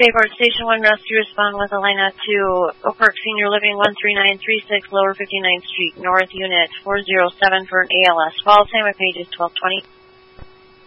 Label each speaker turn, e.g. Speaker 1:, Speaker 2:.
Speaker 1: Bayport Station 1 Rescue, respond with Elena to Oak Park Senior Living 13936 Lower 59th Street, North Unit 407 for an ALS. Call time of page is 1220.